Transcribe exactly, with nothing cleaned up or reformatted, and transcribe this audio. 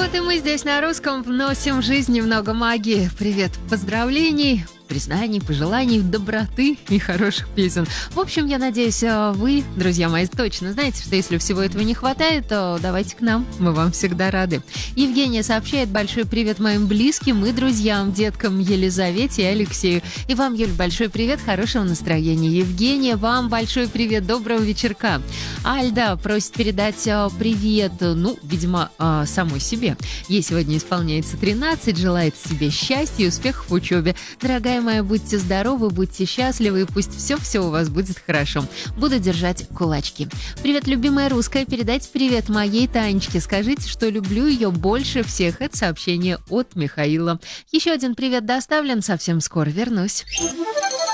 Вот и мы здесь на русском вносим в жизнь немного магии. Привет, поздравлений, признаний, пожеланий, доброты и хороших песен. В общем, я надеюсь, вы, друзья мои, точно знаете, что если всего этого не хватает, то давайте к нам, мы вам всегда рады. Евгения сообщает большой привет моим близким и друзьям, деткам Елизавете и Алексею. И вам, Юль, большой привет, хорошего настроения. Евгения, вам большой привет, доброго вечерка. Альда просит передать привет, ну, видимо, самой себе. Ей сегодня исполняется тринадцать, желает себе счастья и успехов в учебе. Дорогая моя, будьте здоровы, будьте счастливы, и пусть все-все у вас будет хорошо. Буду держать кулачки. Привет, любимая русская, передайте привет моей Танечке. Скажите, что люблю ее больше всех. Это сообщение от Михаила. Еще один привет доставлен, совсем скоро вернусь.